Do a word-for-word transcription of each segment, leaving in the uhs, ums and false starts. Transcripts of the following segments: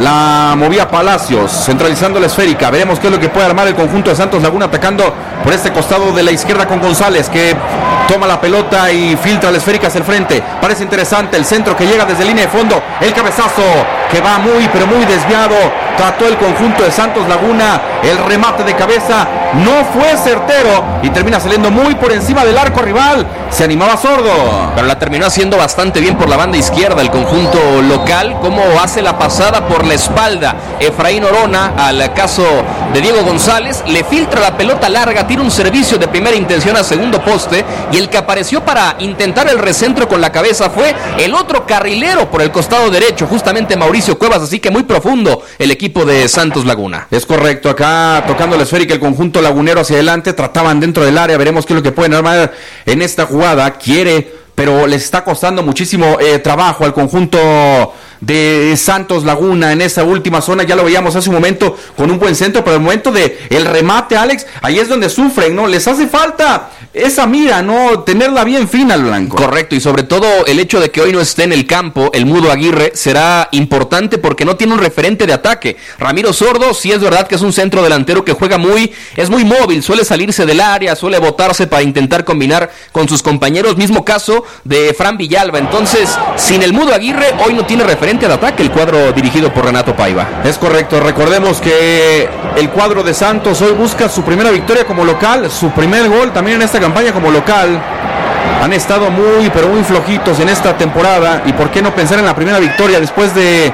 La movía Palacios, centralizando la esférica. Veremos qué es lo que puede armar el conjunto de Santos Laguna, atacando por este costado de la izquierda con González, que toma la pelota y filtra la esférica hacia el frente. Parece interesante el centro que llega desde línea de fondo. El cabezazo que va muy, pero muy desviado. Trató el conjunto de Santos Laguna. El remate de cabeza no fue certero y termina saliendo muy por encima del arco rival. Se animaba Sordo, pero la terminó haciendo bastante bien por la banda izquierda el conjunto local. Como hace la pasada por la espalda Efraín Orona al caso de Diego González, le filtra la pelota larga, tira un servicio de primera intención a segundo poste, y el que apareció para intentar el recentro con la cabeza fue el otro carrilero por el costado derecho, justamente Mauricio Cuevas. Así que muy profundo el equipo de Santos Laguna. Es correcto, acá tocando la esférica el conjunto lagunero hacia adelante, trataban dentro del área. Veremos qué es lo que pueden armar en esta jugada. Quiere, pero les está costando muchísimo eh, trabajo al conjunto de Santos Laguna en esa última zona. Ya lo veíamos hace un momento con un buen centro, pero el momento de el remate, Alex, ahí es donde sufren, ¿no? Les hace falta esa mira, ¿no? Tenerla bien fina al blanco. Correcto, y sobre todo el hecho de que hoy no esté en el campo el Mudo Aguirre será importante porque no tiene un referente de ataque. Ramiro Sordo, sí es verdad que es un centro delantero que juega muy, es muy móvil, suele salirse del área, suele botarse para intentar combinar con sus compañeros. Mismo caso de Fran Villalba. Entonces, sin el Mudo Aguirre, hoy no tiene referente de ataque el cuadro dirigido por Renato Paiva. Es correcto, recordemos que el cuadro de Santos hoy busca su primera victoria como local, su primer gol también en esta campaña como local. Han estado muy, pero muy flojitos en esta temporada, y por qué no pensar en la primera victoria después de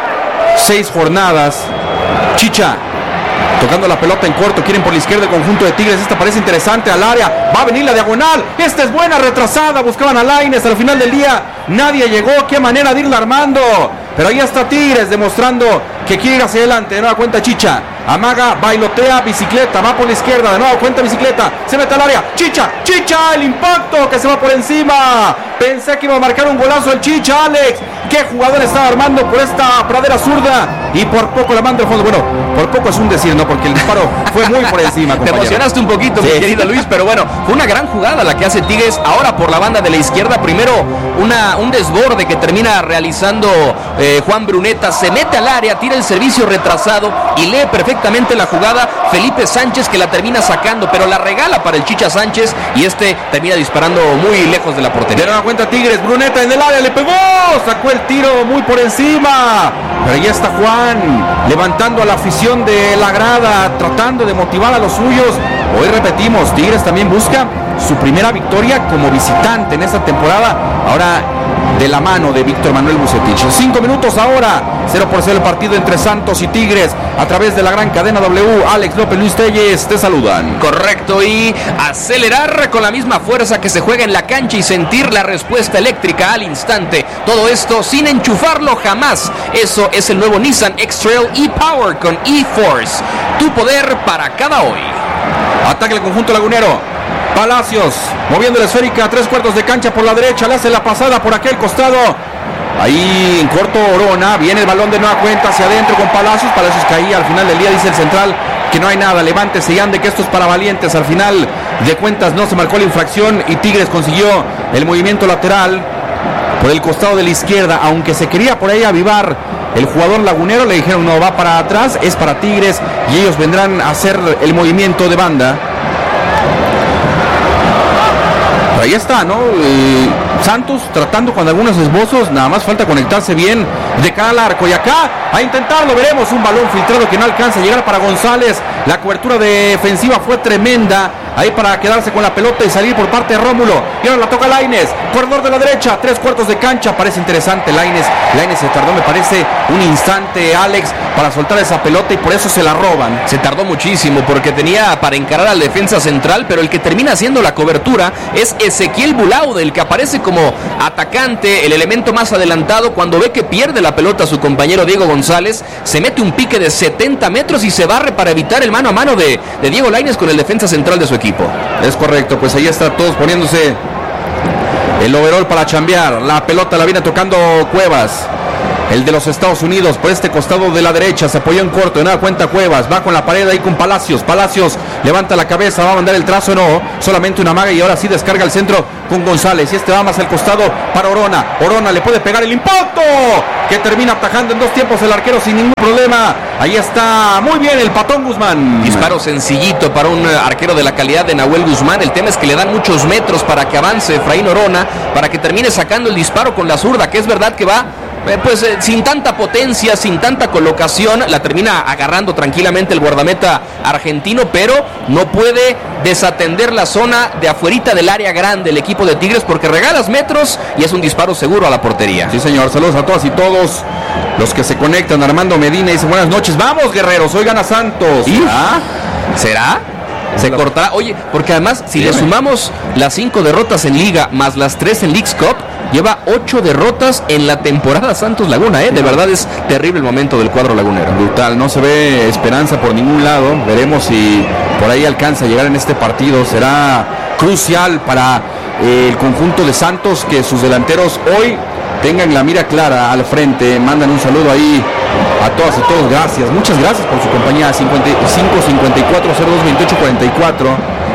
seis jornadas. Chicha tocando la pelota en corto, quieren por la izquierda el conjunto de Tigres. Esta parece interesante al área, va a venir la diagonal, esta es buena, retrasada, buscaban a Lainez, al final del día nadie llegó. Qué manera de irla armando, pero ahí está Tigres demostrando que quiere ir hacia adelante. De nueva cuenta Chicha, amaga, bailotea, bicicleta, va por la izquierda, de nueva cuenta bicicleta, se mete al área, Chicha, Chicha, el impacto que se va por encima. Pensé que iba a marcar un golazo el Chicha, Alex. Qué jugador estaba armando por esta pradera zurda, y por poco la manda al fondo. Bueno, por poco es un decir, ¿no? Porque el disparo fue muy por encima, compañero. Te emocionaste un poquito, sí, mi querido Luis, pero bueno, fue una gran jugada la que hace Tigres ahora por la banda de la izquierda. Primero una, un desborde que termina realizando eh, Juan Bruneta, se mete al área, tira el servicio retrasado y lee perfectamente la jugada Felipe Sánchez, que la termina sacando, pero la regala para el Chicha Sánchez, y este termina disparando muy lejos de la portería. De nueva cuenta Tigres, Bruneta en el área, le pegó, sacó el tiro muy por encima, pero ya está Juan levantando a la afición de la grada, tratando de motivar a los suyos. Hoy repetimos, Tigres también busca su primera victoria como visitante en esta temporada, ahora de la mano de Víctor Manuel Bucetich. Cinco minutos ahora, cero por cero el partido entre Santos y Tigres a través de la gran cadena W. Alex López, Luis Telles, te saludan. Correcto, y acelerar con la misma fuerza que se juega en la cancha y sentir la respuesta eléctrica al instante. Todo esto sin enchufarlo jamás. Eso es el nuevo Nissan X-Trail e-Power con e-Force. Tu poder para cada hoy. Ataque el conjunto lagunero. Palacios moviendo la esférica a tres cuartos de cancha por la derecha, le hace la pasada por aquel costado. Ahí en corto Orona, viene el balón de nueva cuenta hacia adentro con Palacios. Palacios caía al final del día, dice el central que no hay nada, levántese y ande, que esto es para valientes. Al final de cuentas no se marcó la infracción y Tigres consiguió el movimiento lateral por el costado de la izquierda, aunque se quería por ahí avivar el jugador lagunero. Le dijeron no, va para atrás, es para Tigres y ellos vendrán a hacer el movimiento de banda. Pero ahí está, ¿no? Eh, Santos tratando con algunos esbozos, nada más falta conectarse bien de cara al arco, y acá a intentarlo, veremos un balón filtrado que no alcanza a llegar para González. La cobertura defensiva fue tremenda ahí para quedarse con la pelota y salir por parte de Rómulo, y ahora la toca Lainez, corredor de la derecha, tres cuartos de cancha. Parece interesante Lainez, Lainez se tardó, me parece, un instante, Alex, para soltar esa pelota, y por eso se la roban. Se tardó muchísimo porque tenía para encarar al defensa central, pero el que termina haciendo la cobertura es Ezequiel Bulaude, el que aparece como atacante, el elemento más adelantado. Cuando ve que pierde la pelota su compañero Diego González, se mete un pique de setenta metros y se barre para evitar el mano a mano de, de Diego Lainez con el defensa central de su equipo. Es correcto, pues ahí está todos poniéndose el overall para chambear. La pelota la viene tocando Cuevas. el de los Estados Unidos, por este costado de la derecha, se apoyó en corto, de nada cuenta Cuevas, va con la pared ahí con Palacios, Palacios levanta la cabeza, va a mandar el trazo, no, solamente una maga y ahora sí descarga el centro con González, y este va más al costado para Orona, Orona le puede pegar el impacto, que termina atajando en dos tiempos el arquero sin ningún problema, ahí está, muy bien el Patón Guzmán. Disparo sencillito para un arquero de la calidad de Nahuel Guzmán, el tema es que le dan muchos metros para que avance Efraín Orona, para que termine sacando el disparo con la zurda, que es verdad que va pues eh, sin tanta potencia, sin tanta colocación, la termina agarrando tranquilamente el guardameta argentino, pero no puede desatender la zona de afuerita del área grande el equipo de Tigres, porque regalas metros y es un disparo seguro a la portería. Sí, señor, saludos a todas y todos los que se conectan. Armando Medina dice buenas noches, vamos guerreros, hoy gana Santos. ¿Y? ¿Ah? ¿Será? Se cortará, oye, porque además si le sumamos las cinco derrotas en Liga más las tres en Leagues Cup, lleva ocho derrotas en la temporada Santos Laguna, ¿eh? De verdad es terrible el momento del cuadro lagunero. Brutal, no se ve esperanza por ningún lado, veremos si por ahí alcanza a llegar en este partido, será crucial para eh, el conjunto de Santos que sus delanteros hoy tengan la mira clara al frente. Mandan un saludo ahí a todas y todos, gracias, muchas gracias por su compañía. Cincuenta y cinco, cincuenta y cuatro, cero dos, veintiocho, cuarenta y cuatro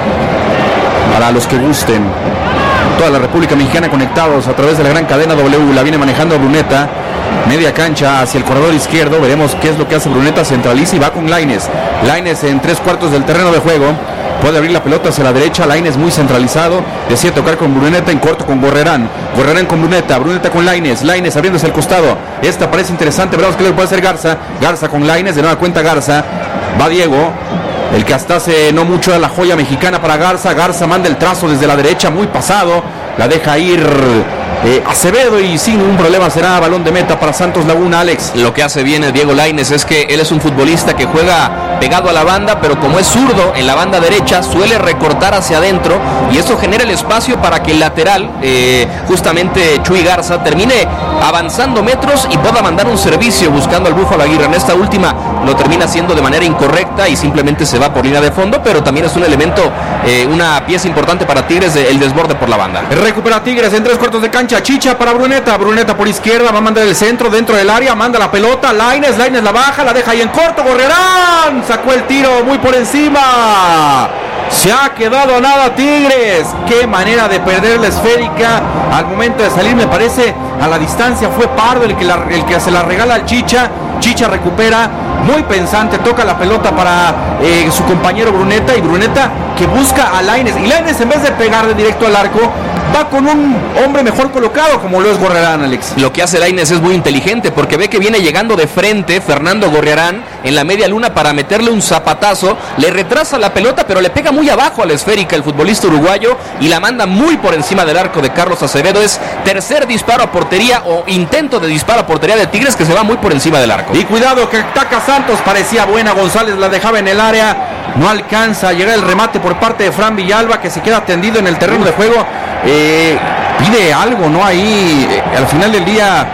para los que gusten. Toda la República Mexicana conectados a través de la gran cadena W. La viene manejando Bruneta, media cancha hacia el corredor izquierdo, veremos qué es lo que hace Bruneta, centraliza y va con Lainez. Lainez en tres cuartos del terreno de juego, puede abrir la pelota hacia la derecha, Lainez muy centralizado, decide tocar con Bruneta en corto con Gorrerán, Gorrerán con Bruneta, Bruneta con Lainez, Lainez abriéndose el costado, esta parece interesante, veremos qué le puede hacer Garza, Garza con Lainez, de nueva cuenta Garza, va Diego, el que hasta hace no mucho era la joya mexicana para Garza, Garza manda el trazo desde la derecha, muy pasado, la deja ir eh, Acevedo y sin ningún problema será balón de meta para Santos Laguna. Alex, lo que hace bien Diego Lainez es que él es un futbolista que juega pegado a la banda, pero como es zurdo en la banda derecha suele recortar hacia adentro y eso genera el espacio para que el lateral, eh, justamente Chuy Garza, termine avanzando metros y pueda mandar un servicio buscando al Búfalo Aguirre. En esta última lo termina haciendo de manera incorrecta y simplemente se va por línea de fondo, pero también es un elemento, eh, una pieza importante para Tigres, de, el desborde por la banda. Recupera Tigres en tres cuartos de cancha, Chicha para Bruneta, Bruneta por izquierda, va a mandar el centro dentro del área, manda la pelota, Lainez, Lainez la baja, la deja ahí en corto, Gorrerán, sacó el tiro muy por encima, se ha quedado a nada Tigres, qué manera de perder la esférica al momento de salir, me parece, a la distancia fue Pardo el que, la, el que se la regala al Chicha, Chicha recupera, muy pensante, toca la pelota para eh, su compañero Bruneta y Bruneta que busca a Lainez y Lainez en vez de pegarle directo al arco va con un hombre mejor colocado como lo es Gorrerán, Alex. Lo que hace Lainez es muy inteligente porque ve que viene llegando de frente Fernando Gorrerán en la media luna para meterle un zapatazo, le retrasa la pelota pero le pega muy abajo a la esférica el futbolista uruguayo y la manda muy por encima del arco de Carlos Acevedo. Es tercer disparo a portería o intento de disparo a portería de Tigres que se va muy por encima del arco. Y cuidado que ataca Santos, parecía buena, González la dejaba en el área, no alcanza a llegar el remate por parte de Fran Villalba que se queda tendido en el terreno de juego. Eh, pide algo, ¿no? Ahí eh, al final del día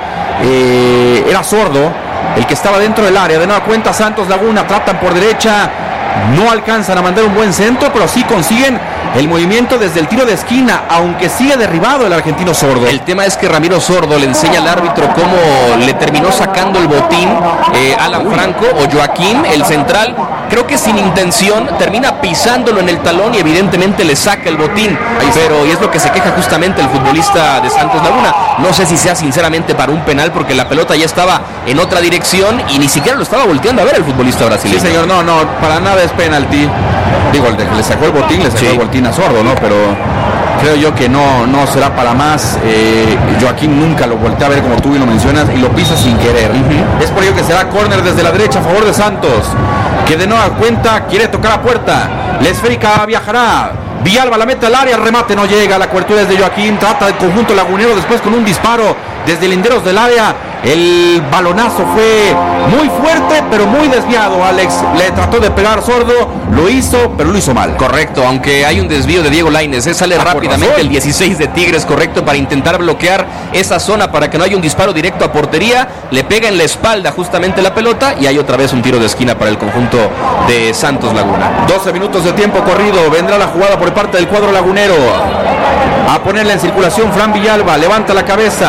eh, era Sordo el que estaba dentro del área. De nueva cuenta Santos Laguna, tratan por derecha, no alcanzan a mandar un buen centro, pero sí consiguen el movimiento desde el tiro de esquina, aunque sigue derribado el argentino Sordo. El tema es que Ramiro Sordo le enseña al árbitro cómo le terminó sacando el botín eh, Alan Franco o Joaquín, el central, creo que sin intención, termina pisándolo en el talón y evidentemente le saca el botín, pero y es lo que se queja justamente el futbolista de Santos Laguna. No sé si sea sinceramente para un penal porque la pelota ya estaba en otra dirección y ni siquiera lo estaba volteando a ver el futbolista brasileño. Sí, señor, no, no, para nada es penalti. Digo, le sacó el botín, le sacó sí. el botín a Sordo, ¿no? Pero creo yo que no, no será para más. eh, Joaquín nunca lo voltea a ver como tú bien lo mencionas y lo pisa sin querer. Uh-huh. Es por ello que será córner desde la derecha a favor de Santos, que de nueva cuenta quiere tocar a puerta. La esférica viajará, Villalba la mete al área, el remate no llega, la cobertura es de Joaquín, trata del conjunto lagunero después con un disparo desde linderos del área. El balonazo fue muy fuerte, pero muy desviado, Alex. Le trató de pegar Sordo, lo hizo, pero lo hizo mal. Correcto, aunque hay un desvío de Diego Lainez, ¿eh? Sale ah, rápidamente el dieciséis de Tigres, correcto, para intentar bloquear esa zona para que no haya un disparo directo a portería. Le pega en la espalda justamente la pelota y hay otra vez un tiro de esquina para el conjunto de Santos Laguna. doce minutos de tiempo corrido, vendrá la jugada por parte del cuadro lagunero. A ponerla en circulación Fran Villalba, levanta la cabeza.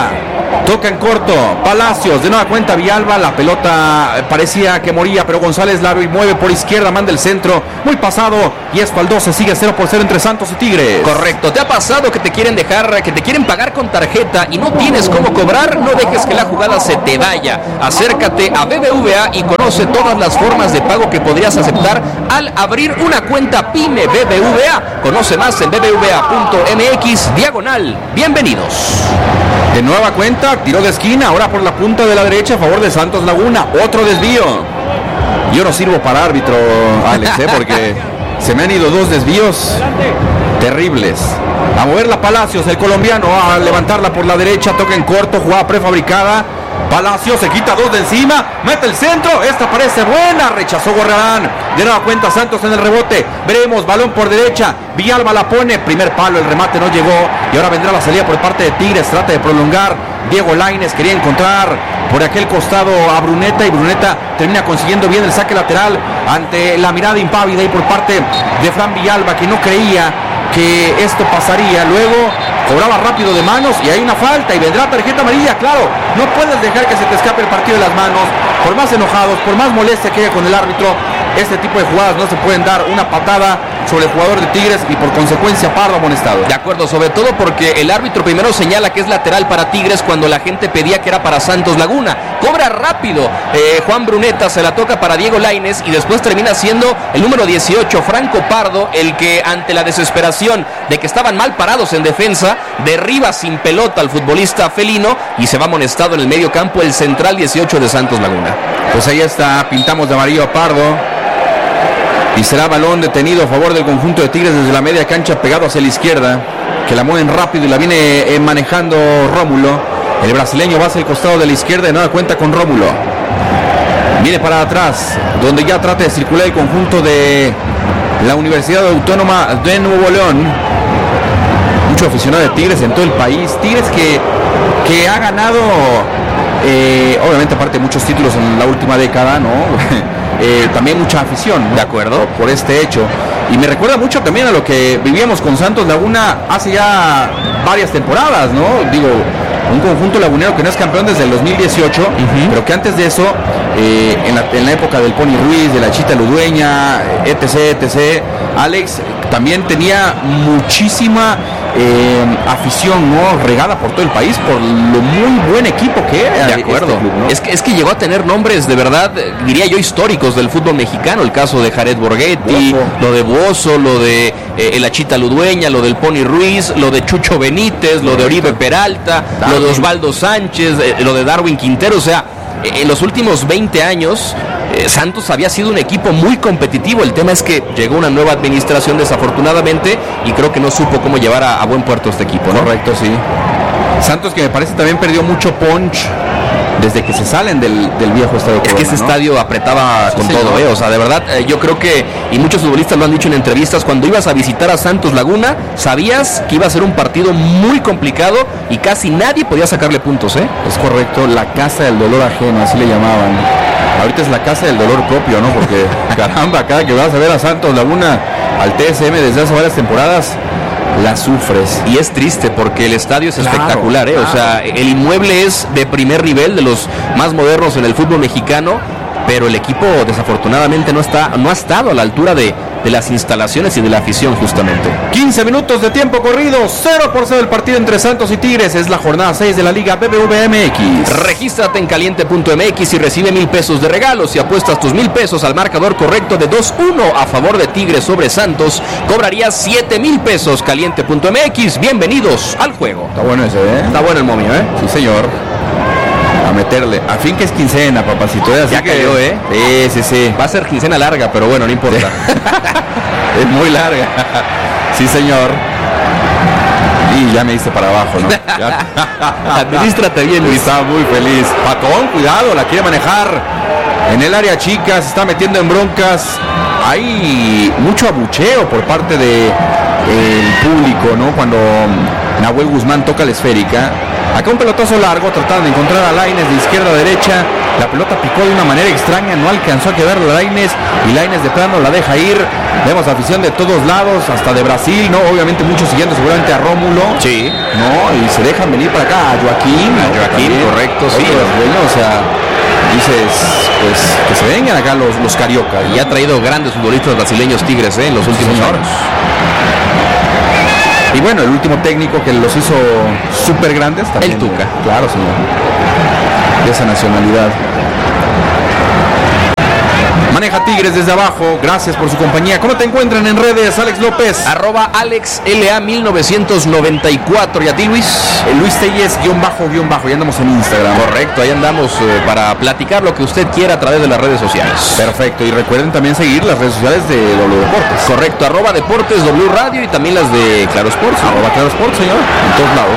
Toca en corto, Palacios, de nueva cuenta Villalba, la pelota parecía que moría, pero González la mueve por izquierda, manda el centro, muy pasado, y esto al doce sigue cero por cero entre Santos y Tigres. Correcto, ¿te ha pasado que te quieren dejar, que te quieren pagar con tarjeta y no tienes cómo cobrar? No dejes que la jugada se te vaya. Acércate a B B V A y conoce todas las formas de pago que podrías aceptar al abrir una cuenta PYME B B V A. Conoce más en b b v a punto m x diagonal. Bienvenidos. De nueva cuenta, tiro de esquina, ahora por la punta de la derecha a favor de Santos Laguna. Otro desvío. Yo no sirvo para árbitro, Alex, ¿eh? Porque se me han ido dos desvíos terribles. A moverla Palacios, el colombiano, a levantarla por la derecha, toca en corto, jugada prefabricada. Palacios se quita dos de encima, mete el centro, esta parece buena, rechazó Gorrarán. De nueva cuenta Santos en el rebote, veremos, balón por derecha, Villalba la pone, primer palo, el remate no llegó, y ahora vendrá la salida por parte de Tigres, trata de prolongar, Diego Lainez quería encontrar por aquel costado a Bruneta, y Bruneta termina consiguiendo bien el saque lateral ante la mirada impávida y por parte de Fran Villalba, que no creía que esto pasaría. Luego cobraba rápido de manos y hay una falta y vendrá tarjeta amarilla. Claro, no puedes dejar que se te escape el partido de las manos, por más enojados, por más molestia que haya con el árbitro. Este tipo de jugadas no se pueden dar. Una patada sobre el jugador de Tigres y por consecuencia Pardo amonestado. De acuerdo, sobre todo porque el árbitro primero señala que es lateral para Tigres cuando la gente pedía que era para Santos Laguna. Cobra rápido eh, Juan Bruneta, se la toca para Diego Lainez y después termina siendo el número dieciocho, Franco Pardo, el que ante la desesperación de que estaban mal parados en defensa, derriba sin pelota al futbolista felino y se va amonestado en el medio campo el central dieciocho de Santos Laguna. Pues ahí está, pintamos de amarillo a Pardo. Y será balón detenido a favor del conjunto de Tigres desde la media cancha, pegado hacia la izquierda, que la mueven rápido y la viene eh, manejando Rómulo. El brasileño va hacia el costado de la izquierda y no da cuenta con Rómulo. Viene para atrás, donde ya trata de circular el conjunto de la Universidad Autónoma de Nuevo León. Mucho aficionado de Tigres en todo el país. Tigres que, que ha ganado, eh, obviamente aparte de muchos títulos en la última década, ¿no? Eh, también mucha afición, ¿no? De acuerdo. Por, por este hecho. Y me recuerda mucho también a lo que vivíamos con Santos Laguna hace ya varias temporadas, ¿no? Digo, un conjunto lagunero que no es campeón desde el dos mil dieciocho, uh-huh. pero que antes de eso, eh, en, la, en la época del Pony Ruiz, de la Chita Ludueña, etc, etc, Alex también tenía muchísima eh, afición, ¿no? Regada por todo el país por lo muy buen equipo que era. De acuerdo. Este club, ¿no? es, que, es que llegó a tener nombres de verdad, diría yo, históricos del fútbol mexicano. El caso de Jared Borghetti, Bozo. Lo de Bozo, lo de eh, la Chita Ludueña, lo del Pony Ruiz, lo de Chucho Benítez, lo de Oribe Peralta, Darwin. Lo de Osvaldo Sánchez, eh, lo de Darwin Quintero. O sea, eh, en los últimos veinte años eh, Santos había sido un equipo muy competitivo. El tema es que llegó una nueva administración desafortunadamente y creo que no supo cómo llevar a, a buen puerto este equipo, ¿no? Correcto, sí. Santos, que me parece también perdió mucho punch desde que se salen del, del viejo estadio Corona, es que ese ¿no? estadio apretaba con sí, todo, ¿no? ¿eh? O sea, de verdad, eh, yo creo que, y muchos futbolistas lo han dicho en entrevistas, cuando ibas a visitar a Santos Laguna, sabías que iba a ser un partido muy complicado y casi nadie podía sacarle puntos, ¿eh? Es correcto, la casa del dolor ajeno, así le llamaban. Ahorita es la casa del dolor propio, ¿no? Porque, caramba, cada que vas a ver a Santos Laguna, al T S M desde hace varias temporadas, la sufres. Y es triste porque el estadio es claro, espectacular, ¿eh? Claro. O sea, el inmueble es de primer nivel, de los más modernos en el fútbol mexicano, pero el equipo desafortunadamente no está, no ha estado a la altura de, de las instalaciones y de la afición justamente. quince minutos de tiempo corrido, cero por cero el partido entre Santos y Tigres. Es la jornada seis de la Liga B B V M X. Regístrate en caliente punto m x y recibe mil pesos de regalos. Si apuestas tus mil pesos al marcador correcto de dos uno a favor de Tigres sobre Santos, cobrarías siete mil pesos. Caliente punto m x, bienvenidos al juego. Está bueno ese, ¿eh? Está bueno el momio, ¿eh? Sí, señor. A meterle. A fin que es quincena, papacito. ¿eh? Así ya que cayó, ¿eh? Sí, sí, sí. Va a ser quincena larga, pero bueno, no importa. Es muy larga. Sí, señor. Y ya me diste para abajo, ¿no? Ya. Administrate bien, Luis. Está muy feliz. Patón, cuidado, la quiere manejar en el área chica, se está metiendo en broncas. Hay mucho abucheo por parte de el público, ¿no? Cuando Nahuel Guzmán toca la esférica. Acá un pelotazo largo, tratando de encontrar a Lainez de izquierda a derecha. La pelota picó de una manera extraña, no alcanzó a quedarlo Lainez, y Lainez de plano la deja ir. Vemos afición de todos lados, hasta de Brasil, ¿no? Obviamente muchos siguiendo seguramente a Rómulo. Sí. No, y se dejan venir para acá a Joaquín. A Joaquín, también, correcto, sí. Bueno, o sea, dices, pues, que se vengan acá los, los cariocas, ¿no? Y ha traído grandes futbolistas brasileños Tigres, ¿eh? En los últimos sí, años. Y bueno, el último técnico que los hizo súper grandes también. El Tuca. Claro, señor. De esa nacionalidad. Maneja Tigres desde abajo. Gracias por su compañía. ¿Cómo te encuentran en redes, Alex López? Arroba Alex L A mil novecientos noventa y cuatro. ¿Y a ti, Luis? El Luis Telles, guión bajo, guión bajo. Ya andamos en Instagram. Correcto, ahí andamos eh, para platicar lo que usted quiera a través de las redes sociales. Perfecto. Y recuerden también seguir las redes sociales de W Deportes. Correcto, arroba Deportes W Radio y también las de Claro Sports. Arroba Claro Sports, señor. En todos lados.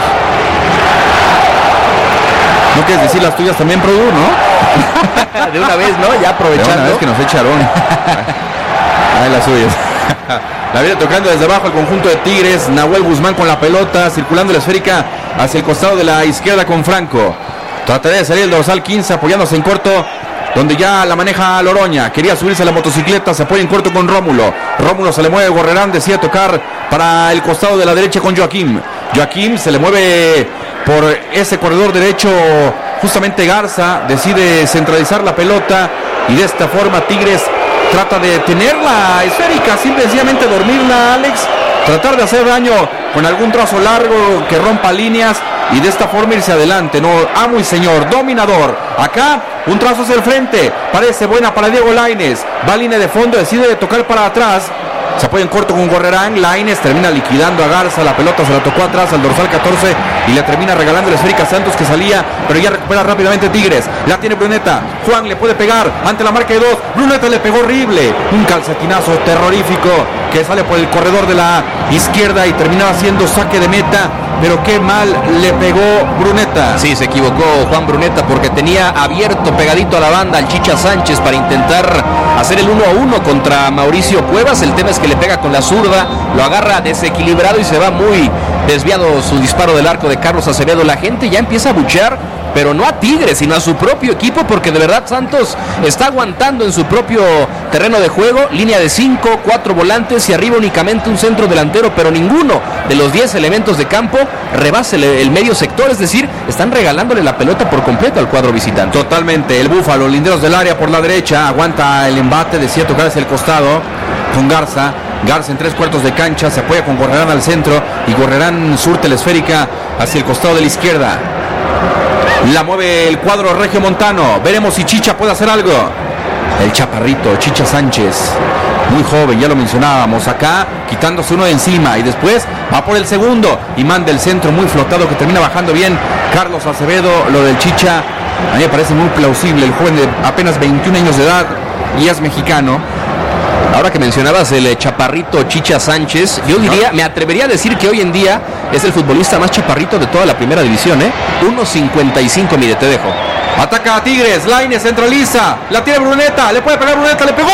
¿No quieres decir las tuyas también, Produ, no? De una vez, ¿no? Ya aprovechando. De una vez que nos echaron. Ahí las suyas. La viene tocando desde abajo el conjunto de Tigres. Nahuel Guzmán con la pelota, circulando la esférica hacia el costado de la izquierda con Franco. Trataría de salir el dorsal quince apoyándose en corto, donde ya la maneja Loroña. Quería subirse a la motocicleta, se apoya en corto con Rómulo. Rómulo se le mueve, Gorrerán decide tocar para el costado de la derecha con Joaquín. Joaquín se le mueve por ese corredor derecho, justamente Garza decide centralizar la pelota y de esta forma Tigres trata de tener la esférica, simplemente dormirla, Alex, tratar de hacer daño con algún trazo largo que rompa líneas y de esta forma irse adelante. No, amo y señor, dominador. Acá un trazo hacia el frente, parece buena para Diego Lainez, va a línea de fondo, decide tocar para atrás. Se apoya en corto con Gorrerán. Lainez termina liquidando a Garza. La pelota se la tocó atrás al dorsal catorce y le termina regalando la esférica a Santos, que salía, pero ya recupera rápidamente Tigres. La tiene Bruneta. Juan le puede pegar ante la marca de dos. Bruneta le pegó horrible. Un calcetinazo terrorífico que sale por el corredor de la izquierda y terminaba haciendo saque de meta. Pero qué mal le pegó Bruneta. Sí, se equivocó Juan Bruneta porque tenía abierto, pegadito a la banda, al Chicha Sánchez para intentar hacer el uno a uno contra Mauricio Cuevas. El tema es que le pega con la zurda, lo agarra desequilibrado y se va muy desviado su disparo del arco de Carlos Acevedo. La gente ya empieza a buchear, pero no a Tigres, sino a su propio equipo, porque de verdad Santos está aguantando en su propio terreno de juego. Línea de cinco, cuatro volantes y arriba únicamente un centro delantero, pero ninguno de los diez elementos de campo rebasa el, el medio sector, es decir, están regalándole la pelota por completo al cuadro visitante. Totalmente, el Búfalo, linderos del área por la derecha, aguanta el embate, decide tocar hacia el costado con Garza. Garza en tres cuartos de cancha, se apoya con Gorrerán al centro y Gorrerán surte la esférica hacia el costado de la izquierda. La mueve el cuadro regiomontano. Veremos si Chicha puede hacer algo. El chaparrito, Chicha Sánchez, muy joven, ya lo mencionábamos. Acá quitándose uno de encima y después va por el segundo y manda el centro muy flotado que termina bajando bien Carlos Acevedo. Lo del Chicha a mí me parece muy plausible. El joven de apenas veintiún años de edad y es mexicano. Ahora que mencionabas el chaparrito Chicha Sánchez, yo diría, me atrevería a decir que hoy en día es el futbolista más chaparrito de toda la primera división, ¿eh? uno cincuenta y cinco, mire, te dejo. Ataca a Tigres, Lainez centraliza, la tiene Bruneta, le puede pegar Bruneta, le pegó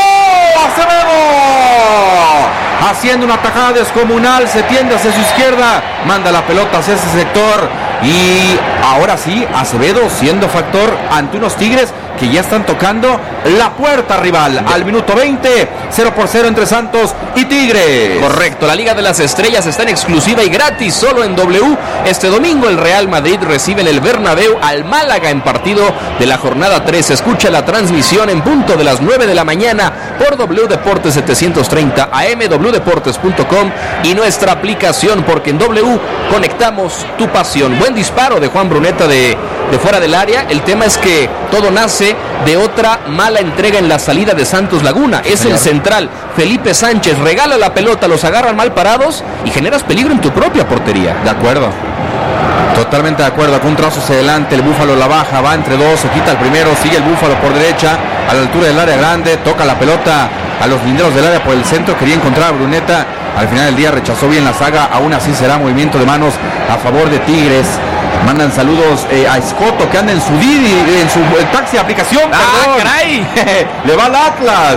Acevedo, haciendo una tajada descomunal, se tiende hacia su izquierda, manda la pelota hacia ese sector y ahora sí, Acevedo siendo factor ante unos Tigres que ya están tocando la puerta rival al minuto veinte, cero por cero entre Santos y Tigres. Correcto, la Liga de las Estrellas está en exclusiva y gratis solo en W. Este domingo el Real Madrid recibe en el Bernabéu al Málaga en partido de la jornada tres. Escucha la transmisión en punto de las nueve de la mañana por W Deportes setecientos treinta A M, w deportes punto com y nuestra aplicación, porque en W conectamos tu pasión. Buen disparo de Juan Bruneta de, de fuera del área. El tema es que todo nace de otra mala entrega en la salida de Santos Laguna. Es el central Felipe Sánchez, regala la pelota, los agarran mal parados y generas peligro en tu propia portería. De acuerdo, totalmente de acuerdo. Con un trazo hacia adelante, el Búfalo la baja, va entre dos, se quita el primero, sigue el Búfalo por derecha a la altura del área grande, toca la pelota a los linderos del área por el centro, quería encontrar a Bruneta, al final del día rechazó bien la saga, aún así será movimiento de manos a favor de Tigres. Mandan saludos eh, a Escoto, que anda en su Didi, en su el taxi de aplicación. ¡Ah, perdón. caray! Le va al Atlas.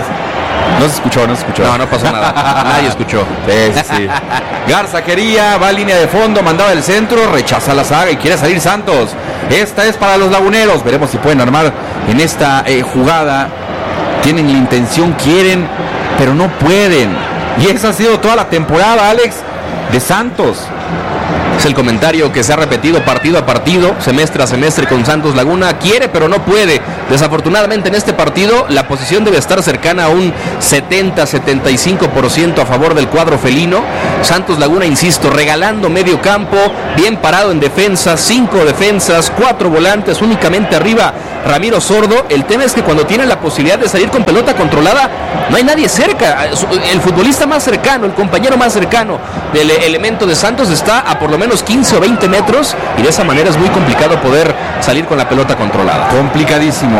No se escuchó, no se escuchó. No, no pasó nada. Nadie escuchó. Sí, sí, sí. Garza quería, va a línea de fondo, mandaba el centro, rechaza la saga y quiere salir Santos. Esta es para los laguneros. Veremos si pueden armar en esta eh, jugada. Tienen la intención, quieren, pero no pueden. Y esa ha sido toda la temporada, Alex, de Santos. Es el comentario que se ha repetido partido a partido, semestre a semestre con Santos Laguna. Quiere pero no puede. Desafortunadamente en este partido la posición debe estar cercana a un setenta a setenta y cinco por ciento a favor del cuadro felino. Santos Laguna, insisto, regalando medio campo, bien parado en defensa, cinco defensas, cuatro volantes, únicamente arriba Ramiro Sordo. El tema es que cuando tiene la posibilidad de salir con pelota controlada, no hay nadie cerca. El futbolista más cercano, el compañero más cercano del elemento de Santos está a por lo menos quince o veinte metros y de esa manera es muy complicado poder salir con la pelota controlada. Complicadísimo.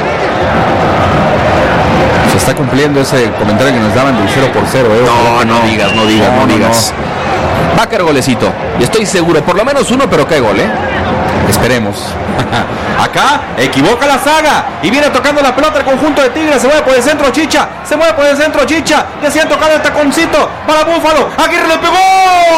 Se está cumpliendo ese comentario que nos daban del cero por cero. ¿eh? No, no, no digas, no digas, no, no digas. No. Va a caer golecito. Y estoy seguro, por lo menos uno, pero cae gol, ¿eh? Esperemos. Acá equivoca la saga y viene tocando la pelota el conjunto de Tigres. Se mueve por el centro Chicha, se mueve por el centro Chicha, decían tocar el taconcito para Búfalo. Aguirre le pegó,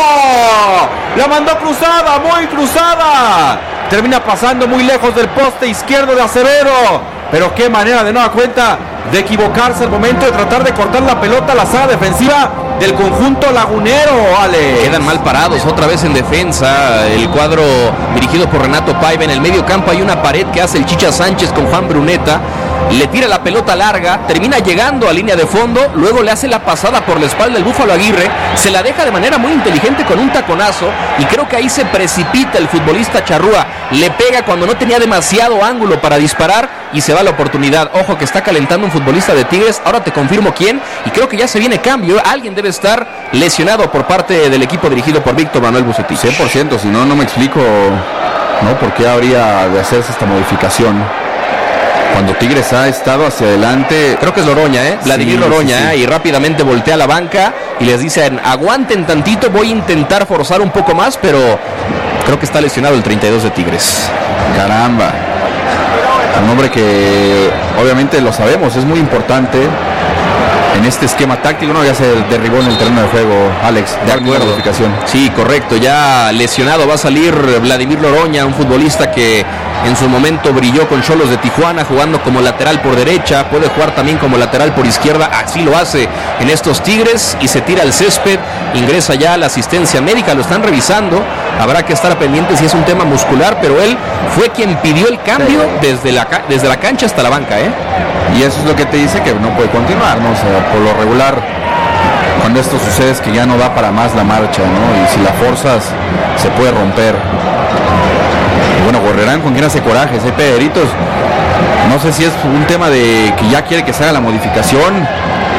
la mandó cruzada, muy cruzada, termina pasando muy lejos del poste izquierdo de Acevedo. Pero qué manera de nueva cuenta de equivocarse al momento de tratar de cortar la pelota a la saga defensiva del conjunto lagunero, Ale. Quedan mal parados otra vez en defensa. El cuadro dirigido por Renato Paiva. En el medio campo hay una pared que hace el Chicha Sánchez con Juan Bruneta. Le tira la pelota larga, termina llegando a línea de fondo, luego le hace la pasada por la espalda el Búfalo Aguirre, se la deja de manera muy inteligente con un taconazo y creo que ahí se precipita el futbolista Charrúa, le pega cuando no tenía demasiado ángulo para disparar y se va la oportunidad. Ojo que está calentando un futbolista de Tigres, ahora te confirmo quién y creo que ya se viene cambio, alguien debe estar lesionado por parte del equipo dirigido por Víctor Manuel Bucetich. cien por ciento, si no, no me explico, ¿no? ¿Por qué habría de hacerse esta modificación? Cuando Tigres ha estado hacia adelante. Creo que es Loroña, ¿eh? Vladimir sí, Loroña, sí, sí. ¿eh? Y rápidamente voltea a la banca y les dicen, aguanten tantito, voy a intentar forzar un poco más, pero creo que está lesionado el treinta y dos de Tigres. Caramba. Un hombre que obviamente lo sabemos, es muy importante en este esquema táctico, ¿no? Ya se derribó en el terreno de juego, Alex. De acuerdo. Sí, correcto, ya lesionado va a salir Vladimir Loroña, un futbolista que en su momento brilló con Xolos de Tijuana, jugando como lateral por derecha, puede jugar también como lateral por izquierda, así lo hace en estos Tigres, y se tira al césped, ingresa ya a la asistencia médica, lo están revisando, habrá que estar pendientes si es un tema muscular, pero él fue quien pidió el cambio desde la, desde la cancha hasta la banca, ¿eh? Y eso es lo que te dice que no puede continuar, ¿no? O sea, por lo regular, cuando esto sucede es que ya no da para más la marcha, ¿no? Y si la forzas, se puede romper. Y bueno, Gorrerán con quien hace corajes, hay Pederitos. No sé si es un tema de que ya quiere que se haga la modificación.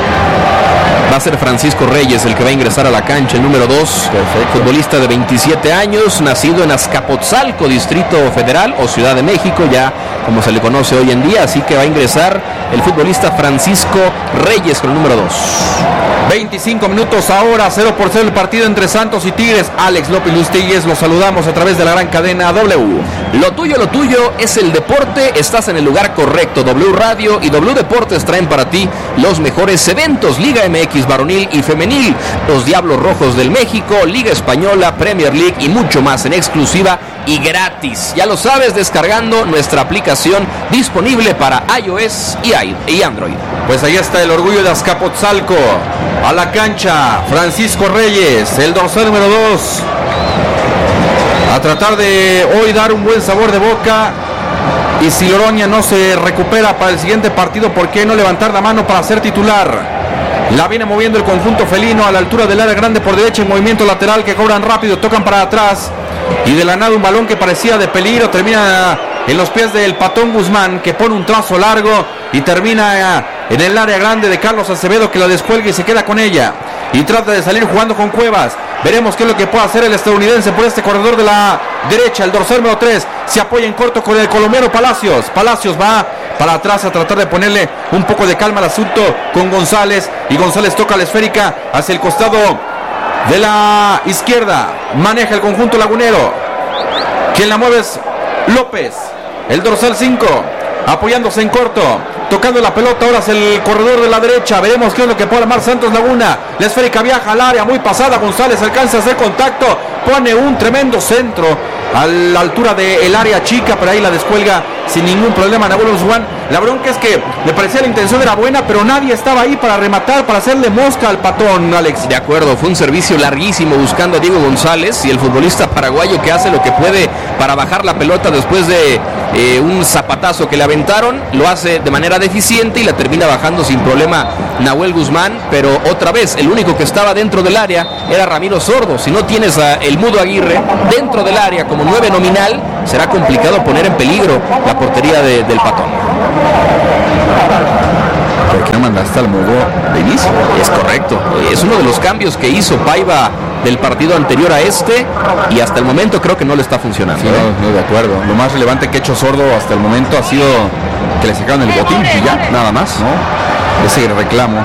Va a ser Francisco Reyes el que va a ingresar a la cancha, el número dos, futbolista de veintisiete años, nacido en Azcapotzalco, Distrito Federal o Ciudad de México, ya como se le conoce hoy en día, así que va a ingresar el futbolista Francisco Reyes con el número dos. veinticinco minutos ahora, cero por cero el partido entre Santos y Tigres. Alex López Lustigues, los saludamos a través de la gran cadena W. Lo tuyo, lo tuyo es el deporte, estás en el lugar correcto. W Radio y W Deportes traen para ti los mejores eventos, Liga M X varonil y femenil, los Diablos Rojos del México, Liga Española, Premier League y mucho más en exclusiva y gratis. Ya lo sabes, descargando nuestra aplicación disponible para iOS y Android. Pues ahí está el orgullo de Azcapotzalco. A la cancha, Francisco Reyes, el dorsal número dos. A tratar de hoy dar un buen sabor de boca. Y si Loroña no se recupera para el siguiente partido, ¿por qué no levantar la mano para ser titular? La viene moviendo el conjunto felino a la altura del área grande por derecha en movimiento lateral que cobran rápido, tocan para atrás. Y de la nada un balón que parecía de peligro termina en los pies del Patón Guzmán, que pone un trazo largo y termina en el área grande de Carlos Acevedo, que la descuelga y se queda con ella. Y trata de salir jugando con Cuevas. Veremos qué es lo que puede hacer el estadounidense por este corredor de la derecha. El dorsal número tres se apoya en corto con el colombiano Palacios. Palacios va para atrás a tratar de ponerle un poco de calma al asunto con González. Y González toca la esférica hacia el costado de la izquierda. Maneja el conjunto lagunero. Quien la mueve es López, el dorsal cinco, apoyándose en corto. tocando la pelota ahora hacia el corredor de la derecha. Veremos qué es lo que puede armar Santos Laguna. La esférica viaja al área, muy pasada. González alcanza a hacer contacto, pone un tremendo centro a la altura del área chica, pero ahí la descuelga sin ningún problema Nahuel Guzmán. La bronca es que le parecía la intención era buena, pero nadie estaba ahí para rematar, para hacerle mosca al patón, Alex. De acuerdo, fue un servicio larguísimo buscando a Diego González, y el futbolista paraguayo que hace lo que puede para bajar la pelota después de eh, un zapatazo que le aventaron, lo hace de manera deficiente y la termina bajando sin problema Nahuel Guzmán. Pero otra vez, el único que estaba dentro del área era Ramiro Sordo. Si no tienes a el Mudo Aguirre dentro del área como nueve nominal, será complicado poner en peligro la portería de, del patón. ¿Por qué no mandaste al Mudo de inicio? Es correcto, es uno de los cambios que hizo Paiva del partido anterior a este, y hasta el momento creo que no le está funcionando. Sí, no, no, de acuerdo. Lo más relevante que ha hecho Sordo hasta el momento ha sido que le sacaron el botín y ya, nada más, ¿no? Ese reclamo.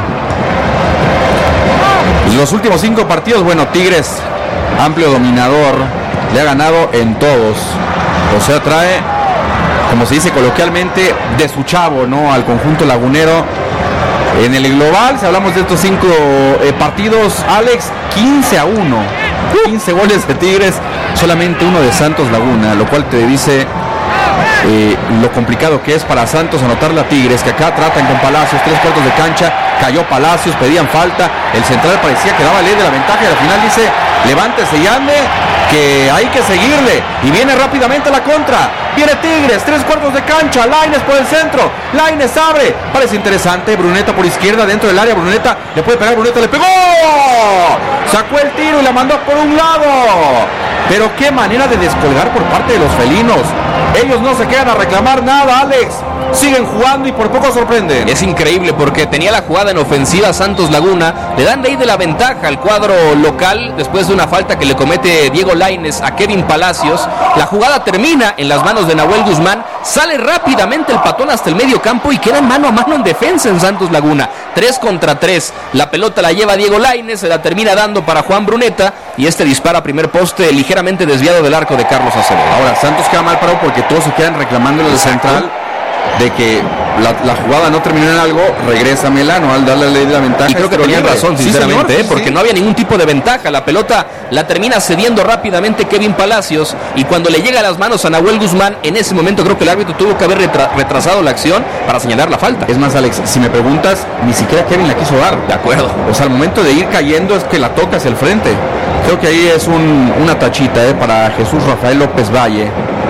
Los últimos cinco partidos, bueno, Tigres, amplio dominador, le ha ganado en todos. O sea, trae, como se dice coloquialmente, de su chavo, ¿no? Al conjunto lagunero. En el global, si hablamos de estos cinco eh, partidos, Alex, quince a uno. quince goles de Tigres, solamente uno de Santos Laguna, lo cual te dice eh, lo complicado que es para Santos anotarle a Tigres, que acá tratan con Palacios, tres cuartos de cancha, cayó Palacios, pedían falta, el central parecía que daba ley de la ventaja y al final dice, levántese y ande, que hay que seguirle, y viene rápidamente la contra, viene Tigres, tres cuartos de cancha, Lainez por el centro, Lainez abre, parece interesante, Bruneta por izquierda, dentro del área, Bruneta, le puede pegar, Bruneta le pegó, sacó el tiro y la mandó por un lado, pero qué manera de descolgar por parte de los felinos, ellos no se quedan a reclamar nada, Alex, siguen jugando y por poco sorprenden. Es increíble porque tenía la jugada en ofensiva Santos Laguna, le dan ley de la ventaja al cuadro local después de una falta que le comete Diego Lainez a Kevin Palacios. La jugada termina en las manos de Nahuel Guzmán, sale rápidamente el patón hasta el medio campo y queda mano a mano en defensa en Santos Laguna, tres contra tres, la pelota la lleva Diego Lainez, se la termina dando para Juan Bruneta y este dispara a primer poste ligeramente desviado del arco de Carlos Acevedo. Ahora Santos queda mal parado porque todos se quedan reclamándole al central de que la, la jugada no terminó en algo, regresa Melano al darle la ley de la ventaja. Y creo que tenían razón, sinceramente, sí, señor, ¿eh? sí, porque sí. No había ningún tipo de ventaja. La pelota la termina cediendo rápidamente Kevin Palacios, y cuando le llega a las manos a Nahuel Guzmán, en ese momento creo que el árbitro tuvo que haber retra- retrasado la acción para señalar la falta. Es más, Alex, si me preguntas, ni siquiera Kevin la quiso dar. De acuerdo. O sea, al momento de ir cayendo es que la toca hacia el frente. Creo que ahí es un, una tachita ¿eh? para Jesús Rafael López Valle.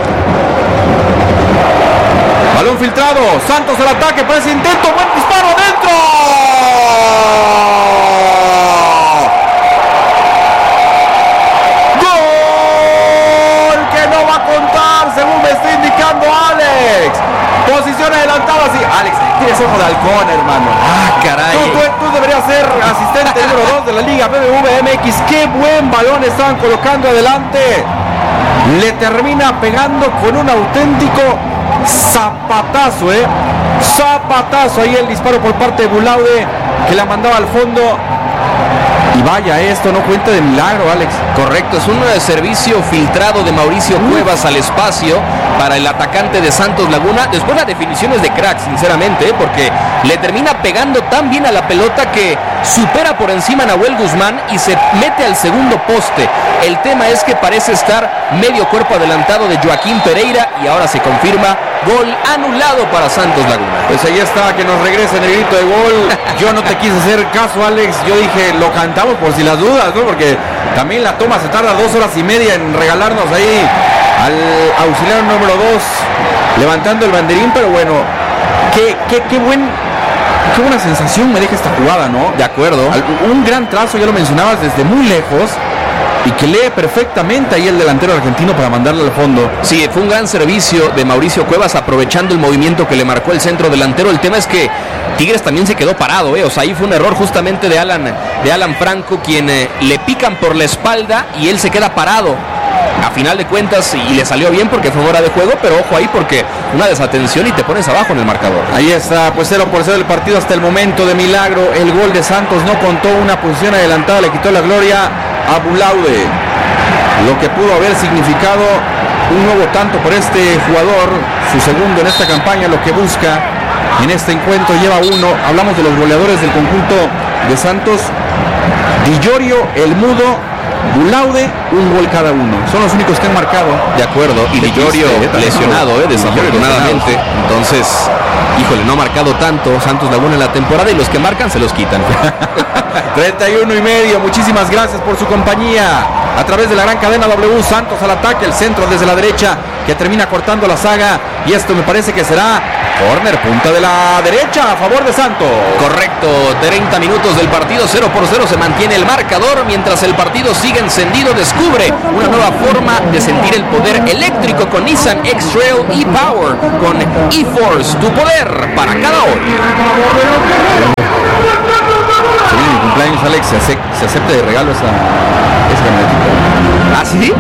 Balón filtrado, Santos al ataque, parece intento, buen disparo dentro. Gol que no va a contar, según me está indicando Alex. Posición adelantada, sí. Alex, tienes ojo de halcón, hermano. Ah, caray. Tú, tú, tú deberías ser asistente número dos de la Liga B B V M X. Qué buen balón estaban colocando adelante. Le termina pegando con un auténtico zapatazo, eh. Zapatazo. Ahí el disparo por parte de Bulaude, que la mandaba al fondo. Y vaya, esto no cuenta de milagro, Alex. Correcto, es un servicio filtrado de Mauricio Cuevas al espacio para el atacante de Santos Laguna. Después la definición es de crack, sinceramente, ¿eh? porque le termina pegando tan bien a la pelota que supera por encima a Nahuel Guzmán y se mete al segundo poste. El tema es que parece estar medio cuerpo adelantado de Joaquín Pereira y ahora se confirma gol anulado para Santos Laguna. Pues ahí está, que nos regrese el grito de gol. Yo no te quise hacer caso, Alex. Yo dije, lo cantamos por si las dudas, ¿no? Porque también la toma se tarda dos horas y media en regalarnos ahí al auxiliar número dos levantando el banderín, pero bueno, qué, qué, qué buen... Qué buena sensación me deja esta jugada, ¿no? De acuerdo. Un gran trazo, ya lo mencionabas, desde muy lejos. Y que lee perfectamente ahí el delantero argentino para mandarle al fondo. Sí, fue un gran servicio de Mauricio Cuevas aprovechando el movimiento que le marcó el centro delantero. El tema es que Tigres también se quedó parado, ¿eh? O sea, ahí fue un error justamente de Alan, de Alan Franco, quien eh, le pican por la espalda y él se queda parado. A final de cuentas, y le salió bien porque fue hora de juego, pero ojo ahí porque una desatención y te pones abajo en el marcador. Ahí está, pues cero por cero el partido hasta el momento. De milagro, el gol de Santos no contó, una posición adelantada le quitó la gloria a Bulaude, lo que pudo haber significado un nuevo tanto por este jugador, su segundo en esta campaña. Lo que busca en este encuentro, lleva uno. Hablamos de los goleadores del conjunto de Santos. Dillorio, El Mudo, Bulaude, un gol cada uno. Son los únicos que han marcado. De acuerdo, y Dillorio lesionado, eh, desafortunadamente. Entonces, híjole, no ha marcado tanto Santos Laguna en la temporada y los que marcan se los quitan. treinta y uno y medio, muchísimas gracias por su compañía. A través de la gran cadena W, Santos al ataque, el centro desde la derecha que termina cortando la saga. Y esto me parece que será córner, punta de la derecha a favor de Santos. Correcto, treinta minutos del partido, cero por cero se mantiene el marcador. Mientras el partido sigue encendido, descubre una nueva forma de sentir el poder eléctrico con Nissan X-Trail e-Power. Con e-Force, tu poder para cada hora. Se viene mi cumpleaños, Alex, se, ace- se acepta de regalo esa, esa camionetita. ¿Ah, sí?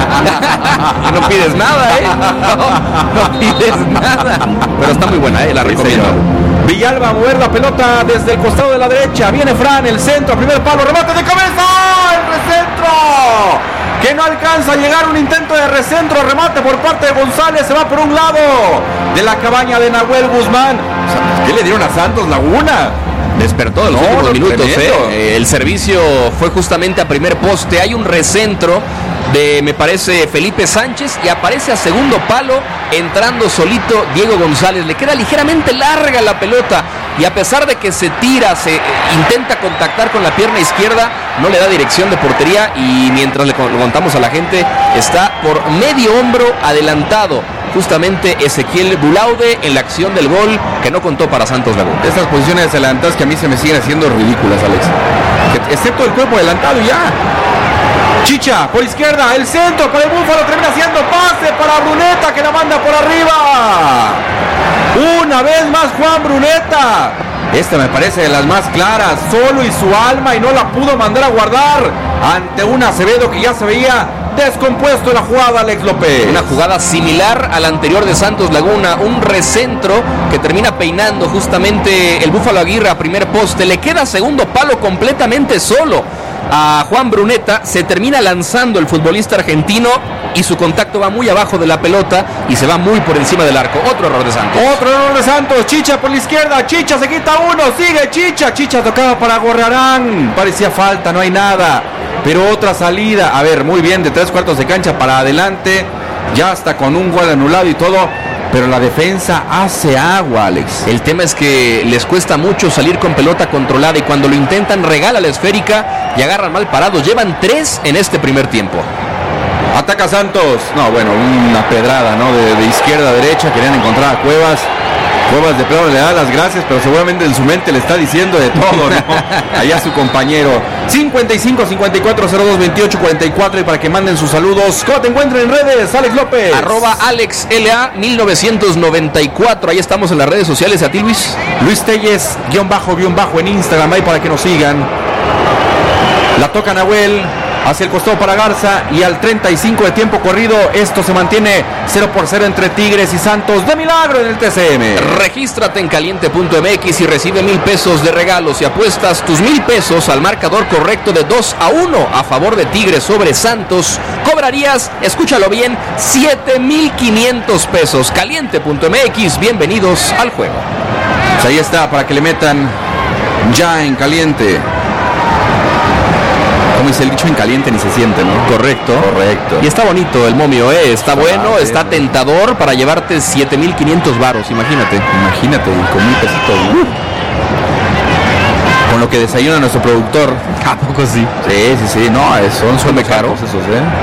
No pides nada, ¿eh? No, no pides nada. Pero está muy buena, ¿eh? La recomiendo. Sí, Villalba a mover la pelota desde el costado de la derecha. Viene Fran, el centro, primer palo, remate de cabeza. ¡El recentro! Que no alcanza a llegar, un intento de recentro, remate por parte de González. Se va por un lado de la cabaña de Nahuel Guzmán. ¿Qué le dieron a Santos Laguna? Despertó en los No, últimos no, minutos, tremendo. eh. El servicio fue justamente a primer poste. Hay un recentro de, me parece, Felipe Sánchez, y aparece a segundo palo, entrando solito Diego González. Le queda ligeramente larga la pelota, y a pesar de que se tira, se eh, intenta contactar con la pierna izquierda, no le da dirección de portería, y mientras le, con- lo contamos a la gente, está por medio hombro adelantado justamente Ezequiel Bulaude en la acción del gol que no contó para Santos Laguna. Estas posiciones adelantadas que a mí se me siguen haciendo ridículas, Alex. Que- excepto el cuerpo adelantado y ya. Chicha, por izquierda, el centro para el Búfalo, termina haciendo pase para Bruneta que la manda por arriba. Una vez más Juan Bruneta. Esta me parece de las más claras, solo y su alma, y no la pudo mandar a guardar ante un Acevedo que ya se veía descompuesto en la jugada, Alex López. Una jugada similar a la anterior de Santos Laguna, un recentro que termina peinando justamente el Búfalo Aguirre a primer poste, le queda segundo palo completamente solo a Juan Bruneta, se termina lanzando el futbolista argentino y su contacto va muy abajo de la pelota y se va muy por encima del arco. Otro error de Santos. Otro error de Santos, Chicha por la izquierda, Chicha se quita uno, sigue Chicha, Chicha tocaba para Gorrarán, parecía falta, no hay nada, pero otra salida, a ver, muy bien, de tres cuartos de cancha para adelante, ya hasta con un gol anulado y todo, pero la defensa hace agua, Alex. El tema es que les cuesta mucho salir con pelota controlada, y cuando lo intentan regala la esférica y agarran mal parados. Llevan tres en este primer tiempo. Ataca Santos, no, bueno, una pedrada, ¿no? De, de izquierda a derecha, querían encontrar a Cuevas. Cuevas de plano le da las gracias, pero seguramente en su mente le está diciendo de todo, ¿no? Allá su compañero. cincuenta y cinco, cincuenta y cuatro, cero dos, veintiocho, cuarenta y cuatro, y para que manden sus saludos. ¿Cómo te encuentran en redes, Alex López? Arroba Alex L A mil novecientos noventa y cuatro. Ahí estamos en las redes sociales. A ti, Luis. Luis Telles, guión bajo, guión bajo en Instagram, ahí para que nos sigan. La toca Nahuel, hacia el costado para Garza, y al treinta y cinco de tiempo corrido, esto se mantiene cero por cero entre Tigres y Santos, de milagro en el T C M. Regístrate en caliente punto m x y recibe mil pesos de regalos, y apuestas tus mil pesos al marcador correcto de dos a uno a favor de Tigres sobre Santos. Cobrarías, escúchalo bien, siete mil quinientos pesos. caliente punto m x, bienvenidos al juego. Pues ahí está, para que le metan ya en caliente. Como dice el dicho, en caliente ni se siente, ¿no? Correcto. Correcto. Y está bonito el momio, ¿eh? Está bueno, Ah, está bien. tentador para llevarte siete mil quinientos varos, imagínate. Imagínate, con mil pesitos, ¿no? Uh. Con lo que desayuna nuestro productor. ¿A poco sí? Sí, sí, sí, no, es- son son Come caro. caros esos, ¿eh?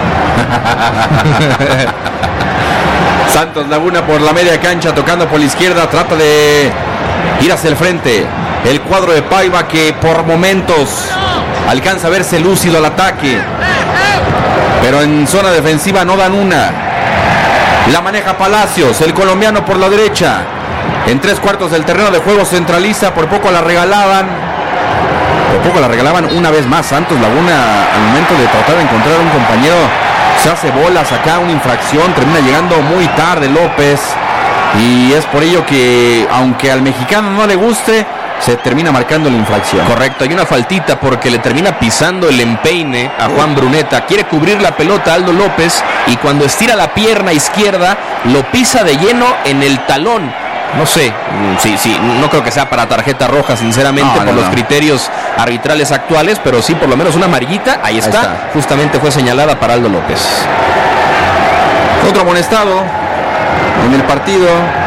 Santos Laguna por la media cancha, tocando por la izquierda, trata de ir hacia el frente. El cuadro de Paiva, que por momentos alcanza a verse lúcido al ataque, pero en zona defensiva no dan una. La maneja Palacios, el colombiano por la derecha. En tres cuartos del terreno de juego centraliza, por poco la regalaban. Por poco la regalaban una vez más. Santos Laguna, al momento de tratar de encontrar a un compañero, se hace bolas acá, una infracción, termina llegando muy tarde López, y es por ello que, aunque al mexicano no le guste, se termina marcando la infracción. Correcto, hay una faltita porque le termina pisando el empeine a Juan Bruneta. Quiere cubrir la pelota Aldo López, y cuando estira la pierna izquierda lo pisa de lleno en el talón no sé, sí, sí, no creo que sea para tarjeta roja, sinceramente, no, por no, los no. criterios arbitrales actuales, pero sí por lo menos una amarillita, ahí está, ahí está. Justamente fue señalada para Aldo López. Otro amonestado en el partido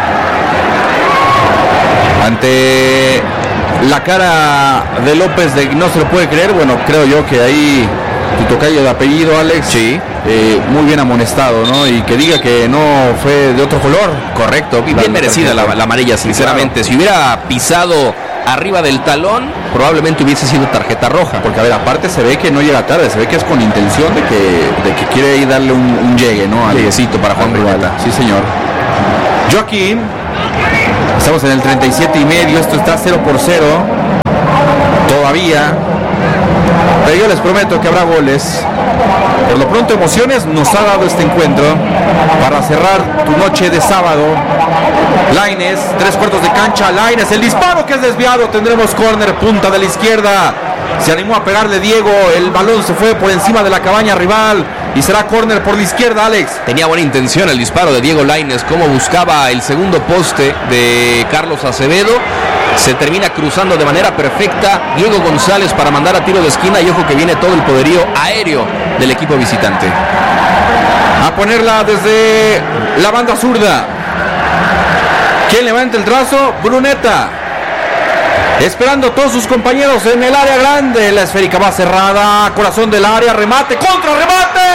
ante la cara de López de no se lo puede creer. Bueno, creo yo que ahí tu tocayo de apellido, Alex, sí, eh, muy bien amonestado, ¿no? Y que diga que no fue de otro color. Correcto, bien la merecida la, la amarilla, sinceramente. Sí, claro. Si hubiera pisado arriba del talón, probablemente hubiese sido tarjeta roja. Porque, a ver, aparte se ve que no llega tarde, se ve que es con intención de que, de que quiere ir darle un, un llegue, ¿no? Al lleguecito para Juan Rivera. Sí, señor. Joaquín, estamos en el treinta y siete y medio, esto está cero por cero. Todavía. Pero yo les prometo que habrá goles. Por lo pronto, emociones nos ha dado este encuentro para cerrar tu noche de sábado. Lainez, tres cuartos de cancha. Lainez, el disparo que es desviado. Tendremos córner, punta de la izquierda. Se animó a pegarle Diego. El balón se fue por encima de la cabaña rival. Y será córner por la izquierda, Alex. Tenía buena intención el disparo de Diego Lainez. Como buscaba el segundo poste de Carlos Acevedo. Se termina cruzando de manera perfecta Diego González para mandar a tiro de esquina. Y ojo que viene todo el poderío aéreo del equipo visitante. A ponerla desde la banda zurda. ¿Quién levanta el trazo? Bruneta. Esperando a todos sus compañeros en el área grande. La esférica va cerrada. Corazón del área. Remate. ¡Contra remate!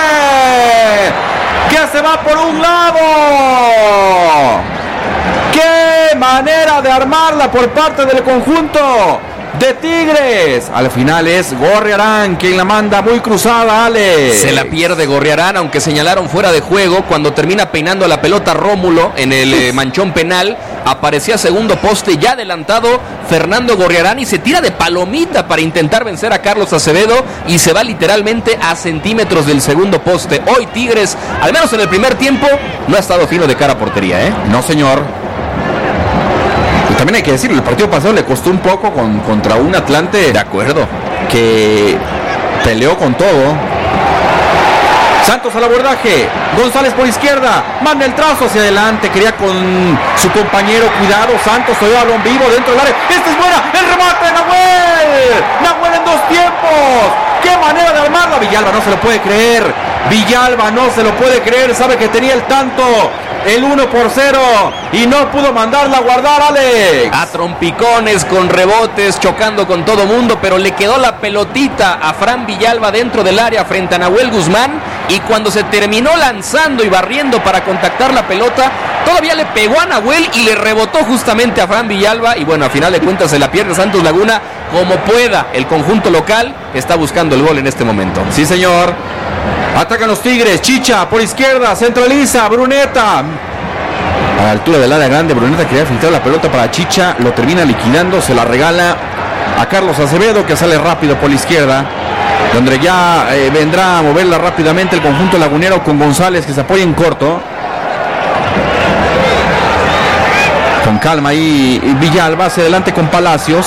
Que se va por un lado. ¡Qué manera de armarla por parte del conjunto de Tigres! Al final es Gorriarán quien la manda muy cruzada, Ale. Se la pierde Gorriarán, aunque señalaron fuera de juego. Cuando termina peinando la pelota Rómulo en el eh, manchón penal, aparecía segundo poste ya adelantado Fernando Gorriarán y se tira de palomita para intentar vencer a Carlos Acevedo y se va literalmente a centímetros del segundo poste. Hoy Tigres, al menos en el primer tiempo, no ha estado fino de cara a portería, ¿eh? No, señor. Y también hay que decirlo, el partido pasado le costó un poco con, contra un Atlante. De acuerdo. Que peleó con todo. Santos al abordaje. González por izquierda. Manda el trazo hacia adelante. Quería con su compañero. Cuidado. Santos todavía balón vivo dentro del área. Esta es buena. El remate de Nahuel. Nahuel en dos tiempos. ¡Qué manera de armarla! Villalba no se lo puede creer. Villalba no se lo puede creer. Sabe que tenía el tanto. El uno por cero y no pudo mandarla a guardar, Alex. A trompicones, con rebotes, chocando con todo mundo, pero le quedó la pelotita a Fran Villalba dentro del área frente a Nahuel Guzmán. Y cuando se terminó lanzando y barriendo para contactar la pelota, todavía le pegó a Nahuel y le rebotó justamente a Fran Villalba. Y bueno, a final de cuentas se la pierde Santos Laguna como pueda. El conjunto local está buscando el gol en este momento. Sí, señor. Atacan los Tigres. Chicha por izquierda. Centraliza. Bruneta. A la altura del área grande. Bruneta quería filtrar la pelota para Chicha. Lo termina liquidando. Se la regala a Carlos Acevedo, que sale rápido por la izquierda. Donde ya eh, vendrá a moverla rápidamente el conjunto lagunero con González, que se apoya en corto. Con calma ahí Villalba. Hacia adelante con Palacios.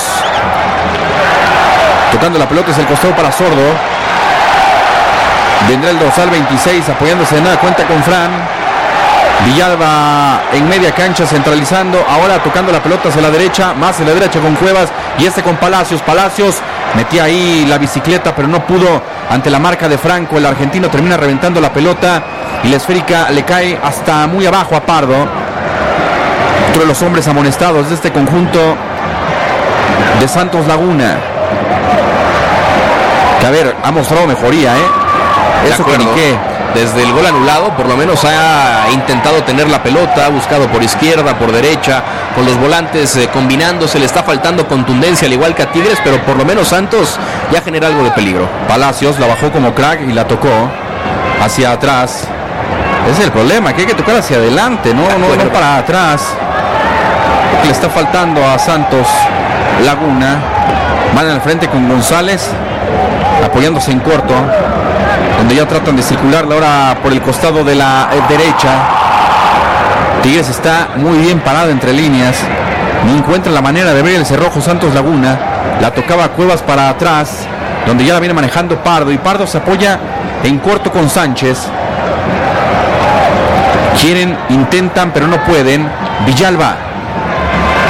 Tocando la pelota es el costado para Sordo. Vendrá el dorsal veintiséis apoyándose de nada cuenta con Fran. Villalba en media cancha centralizando. Ahora tocando la pelota hacia la derecha. Más hacia la derecha con Cuevas. Y este con Palacios. Palacios metía ahí la bicicleta, pero no pudo ante la marca de Franco. El argentino termina reventando la pelota. Y la esférica le cae hasta muy abajo a Pardo. Otro de los hombres amonestados de este conjunto de Santos Laguna. Que a ver, ha mostrado mejoría, ¿eh? Eso que ni qué. Desde el gol anulado, por lo menos ha intentado tener la pelota, ha buscado por izquierda, por derecha, con los volantes eh, combinándose. Le está faltando contundencia, al igual que a Tigres, pero por lo menos Santos ya genera algo de peligro. Palacios la bajó como crack y la tocó hacia atrás. Ese es el problema, que hay que tocar hacia adelante, no, no, no para atrás. Le está faltando a Santos Laguna. Van al frente con González, apoyándose en corto, donde ya tratan de circularla ahora por el costado de la eh, derecha. Tigres está muy bien parado entre líneas. No encuentra la manera de ver el cerrojo Santos Laguna. La tocaba Cuevas para atrás, donde ya la viene manejando Pardo. Y Pardo se apoya en corto con Sánchez. Quieren, intentan, pero no pueden. Villalba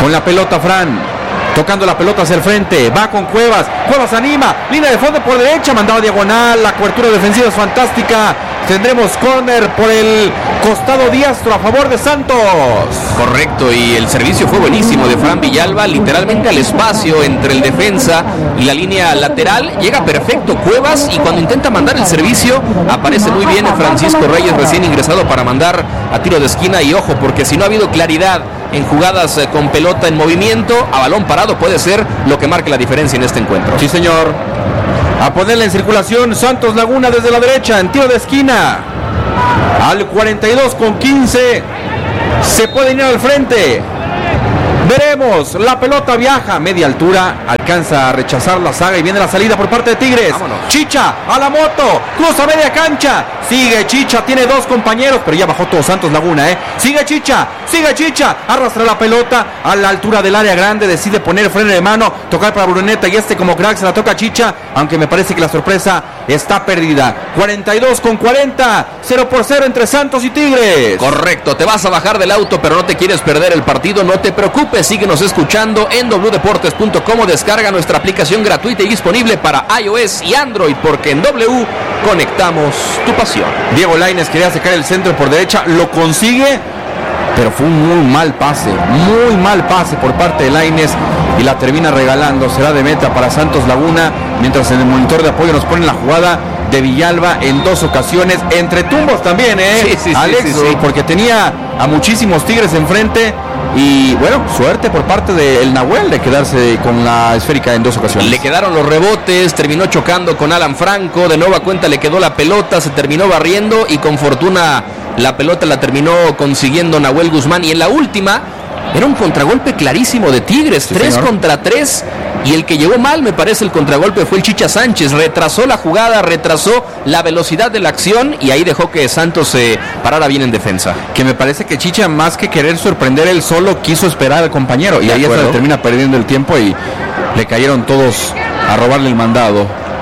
Con la pelota Fran, tocando la pelota hacia el frente, va con Cuevas, Cuevas anima, línea de fondo por derecha, mandado diagonal, la cobertura defensiva es fantástica. Tendremos córner por el costado diestro a favor de Santos. Correcto, y el servicio fue buenísimo de Fran Villalba, literalmente al espacio entre el defensa y la línea lateral. Llega perfecto Cuevas y cuando intenta mandar el servicio aparece muy bien Francisco Reyes, recién ingresado para mandar a tiro de esquina. Y ojo, porque si no ha habido claridad en jugadas con pelota en movimiento, a balón parado puede ser lo que marque la diferencia en este encuentro. Sí, señor. A ponerla en circulación Santos Laguna desde la derecha en tiro de esquina. Al cuarenta y dos con quince. Se puede ir al frente. Veremos, la pelota viaja a media altura, alcanza a rechazar la saga y viene la salida por parte de Tigres. Vámonos. Chicha a la moto, cruza media cancha, sigue Chicha, tiene dos compañeros, pero ya bajó todo Santos Laguna, ¿eh? Sigue Chicha, sigue Chicha, arrastra la pelota a la altura del área grande, decide poner freno de mano, tocar para Bruneta y este como crack se la toca a Chicha, aunque me parece que la sorpresa está perdida. cuarenta y dos con cuarenta, cero por cero entre Santos y Tigres. Correcto, te vas a bajar del auto pero no te quieres perder el partido, no te preocupes. Síguenos escuchando en doble u deportes punto com o descarga nuestra aplicación gratuita y disponible para iOS y Android, porque en W conectamos tu pasión. Diego Lainez quería sacar el centro por derecha, lo consigue, pero fue un muy mal pase, muy mal pase por parte de Lainez y la termina regalando. Será de meta para Santos Laguna, mientras en el monitor de apoyo nos ponen la jugada de Villalba en dos ocasiones, entre tumbos también, ¿eh? Sí, sí, Alex, sí, sí, sí. Porque tenía a muchísimos Tigres enfrente. Y bueno, suerte por parte del Nahuel de quedarse con la esférica en dos ocasiones. Le quedaron los rebotes, terminó chocando con Alan Franco, de nueva cuenta le quedó la pelota, se terminó barriendo y con fortuna la pelota la terminó consiguiendo Nahuel Guzmán. Y en la última era un contragolpe clarísimo de Tigres, sí, tres señor. contra tres. Y el que llegó mal, me parece, el contragolpe fue el Chicha Sánchez. Retrasó la jugada, retrasó la velocidad de la acción y ahí dejó que Santos se eh, parara bien en defensa. Que me parece que Chicha, más que querer sorprender, él solo quiso esperar al compañero. Y De ahí acuerdo. hasta termina perdiendo el tiempo y le cayeron todos a robarle el mandado.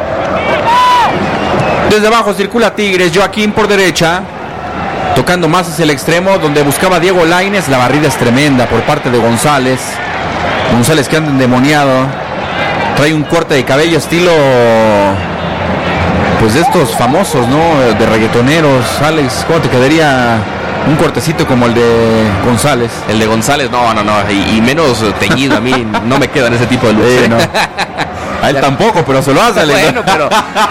Desde abajo circula Tigres, Joaquín por derecha, tocando más hacia el extremo, donde buscaba Diego Lainez. La barrida es tremenda por parte de González. González que anda endemoniado. Trae un corte de cabello estilo, pues de estos famosos, ¿no? De reggaetoneros. Alex, ¿cómo te quedaría un cortecito como el de González? El de González, no, no, no, y, y menos teñido, a mí no me quedan ese tipo de luces. Sí, no. A él tampoco, pero se lo hace, Alex. Bueno, pero...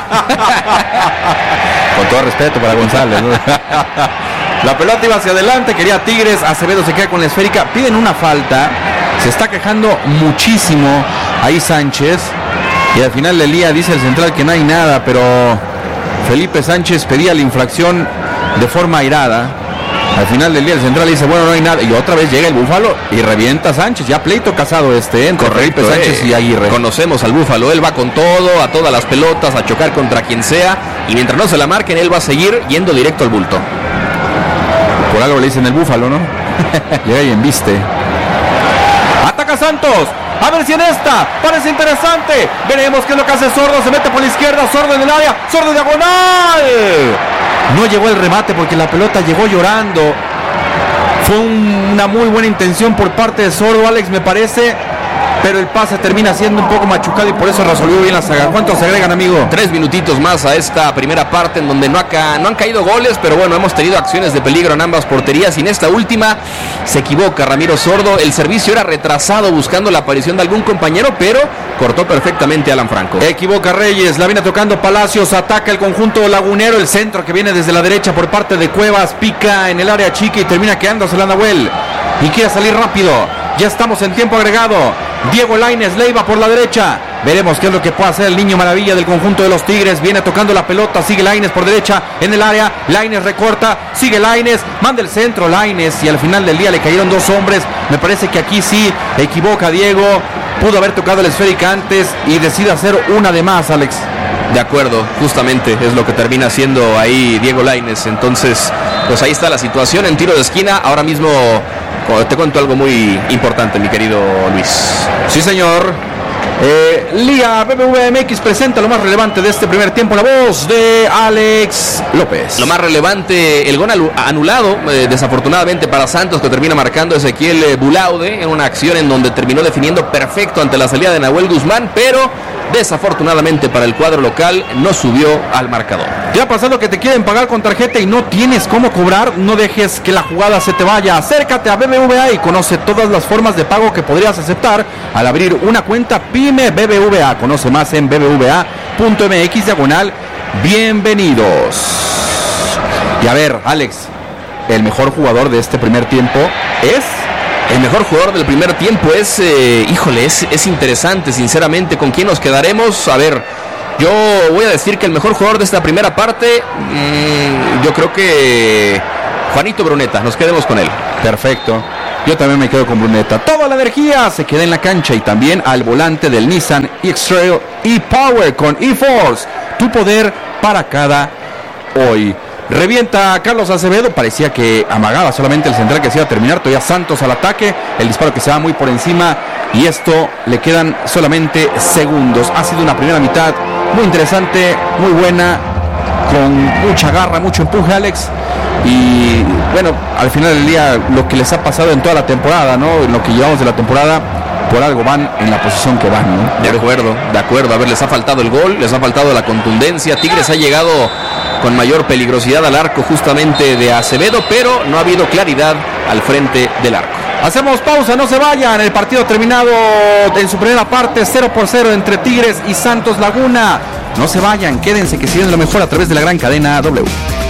Con todo respeto para González, ¿no? La pelota iba hacia adelante, quería Tigres, Acevedo se queda con la esférica, piden una falta, se está quejando muchísimo ahí Sánchez, y al final del día dice el central que no hay nada, pero Felipe Sánchez pedía la infracción de forma airada. Al final del día el central dice, bueno, no hay nada, y otra vez llega el Búfalo y revienta a Sánchez. Ya pleito casado este, entre Correcto, Felipe Sánchez eh. y Aguirre. Conocemos al Búfalo, él va con todo, a todas las pelotas, a chocar contra quien sea, y mientras no se la marquen, él va a seguir yendo directo al bulto. Por algo le dicen el Búfalo, ¿no? Llega y embiste. Ataca Santos. A ver si en esta parece interesante. Veremos qué es lo que hace Sordo. Se mete por la izquierda. Sordo en el área. Sordo diagonal. No llegó el remate porque la pelota llegó llorando. Fue un, una muy buena intención por parte de Sordo, Alex, me parece. Pero el pase termina siendo un poco machucado y por eso resolvió bien la saga. ¿Cuántos se agregan, amigo? Tres minutitos más a esta primera parte en donde no, ha ca- no han caído goles, pero bueno, hemos tenido acciones de peligro en ambas porterías y en esta última se equivoca Ramiro Sordo. El servicio era retrasado buscando la aparición de algún compañero, pero cortó perfectamente a Alan Franco. Equivoca Reyes, la viene tocando Palacios, ataca el conjunto lagunero, el centro que viene desde la derecha por parte de Cuevas, pica en el área chica y termina quedándose la Nahuel. Y quiere salir rápido, ya estamos en tiempo agregado. Diego Lainez, Leiva por la derecha. Veremos qué es lo que puede hacer el niño maravilla del conjunto de los Tigres. Viene tocando la pelota, sigue Lainez por derecha en el área. Lainez recorta, sigue Lainez, manda el centro Lainez y al final del día le cayeron dos hombres. Me parece que aquí sí equivoca Diego. Pudo haber tocado la esférica antes y decide hacer una de más, Alex. De acuerdo, justamente es lo que termina haciendo ahí Diego Lainez. Entonces, pues ahí está la situación en tiro de esquina. Ahora mismo te cuento algo muy importante, mi querido Luis. Sí, señor. Eh, Liga B B V A M X presenta lo más relevante de este primer tiempo, la voz de Alex López. Lo más relevante, el gol anulado, eh, desafortunadamente para Santos, que termina marcando Ezequiel eh, Bulaude en una acción en donde terminó definiendo perfecto ante la salida de Nahuel Guzmán, pero desafortunadamente para el cuadro local no subió al marcador. ¿Te ha pasado que te quieren pagar con tarjeta y no tienes cómo cobrar? No dejes que la jugada se te vaya. Acércate a B B V A y conoce todas las formas de pago que podrías aceptar al abrir una cuenta PYME B B V A. Conoce más en b b v a punto m x diagonal bienvenidos. Y a ver, Alex, el mejor jugador de este primer tiempo es... El mejor jugador del primer tiempo es, eh, híjole, es, es interesante, sinceramente, ¿con quién nos quedaremos? A ver, yo voy a decir que el mejor jugador de esta primera parte, mmm, yo creo que Juanito Bruneta, nos quedemos con él. Perfecto, yo también me quedo con Bruneta. Toda la energía se queda en la cancha y también al volante del Nissan X-Trail e-Power con e-Force, tu poder para cada hoy. Revienta a Carlos Acevedo, parecía que amagaba solamente el central que se iba a terminar, todavía Santos al ataque, el disparo que se va muy por encima y esto le quedan solamente segundos. Ha sido una primera mitad muy interesante, muy buena, con mucha garra, mucho empuje, Alex, y bueno, al final del día lo que les ha pasado en toda la temporada, ¿no? En lo que llevamos de la temporada, por algo van en la posición que van, ¿no? De acuerdo, de acuerdo, a ver, les ha faltado el gol, les ha faltado la contundencia, Tigres ha llegado con mayor peligrosidad al arco justamente de Acevedo, pero no ha habido claridad al frente del arco. Hacemos pausa, no se vayan, el partido terminado en su primera parte, cero por cero entre Tigres y Santos Laguna. No se vayan, quédense que siguen lo mejor a través de la gran cadena W.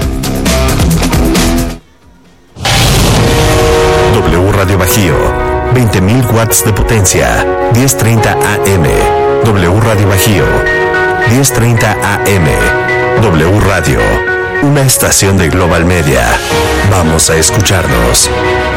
W Radio Bajío, veinte mil watts de potencia, diez treinta A M. W Radio Bajío, diez treinta A M. W Radio, una estación de Global Media. Vamos a escucharnos.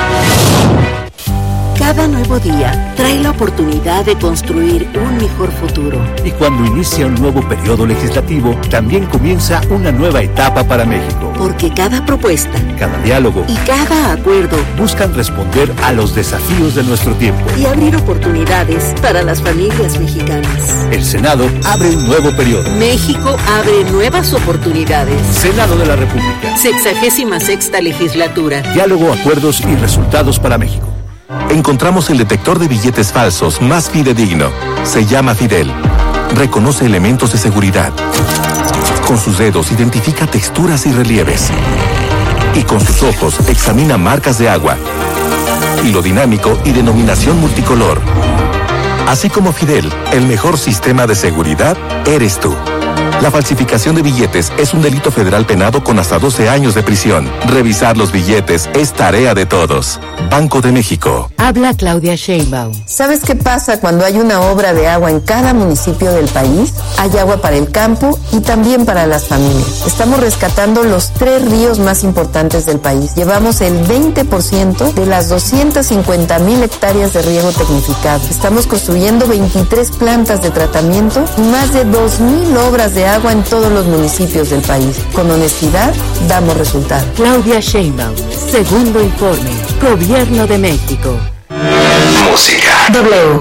Cada nuevo día trae la oportunidad de construir un mejor futuro. Y cuando inicia un nuevo periodo legislativo, también comienza una nueva etapa para México. Porque cada propuesta, cada diálogo y cada acuerdo buscan responder a los desafíos de nuestro tiempo y abrir oportunidades para las familias mexicanas. El Senado abre un nuevo periodo. México abre nuevas oportunidades. Senado de la República. Sexagésima sexta legislatura. Diálogo, acuerdos y resultados para México. Encontramos el detector de billetes falsos más fidedigno. Se llama Fidel. Reconoce elementos de seguridad. Con sus dedos identifica texturas y relieves. Y con sus ojos examina marcas de agua, hilo dinámico y denominación multicolor. Así como Fidel, el mejor sistema de seguridad eres tú. La falsificación de billetes es un delito federal penado con hasta doce años de prisión. Revisar los billetes es tarea de todos. Banco de México. Habla Claudia Sheinbaum. ¿Sabes qué pasa cuando hay una obra de agua en cada municipio del país? Hay agua para el campo y también para las familias. Estamos rescatando los tres ríos más importantes del país. Llevamos el veinte por ciento de las doscientas cincuenta mil hectáreas de riego tecnificado. Estamos construyendo veintitrés plantas de tratamiento y más de dos mil obras de agua en todos los municipios del país. Con honestidad, damos resultados. Claudia Sheinbaum, segundo informe, Gobierno de México. Música. W.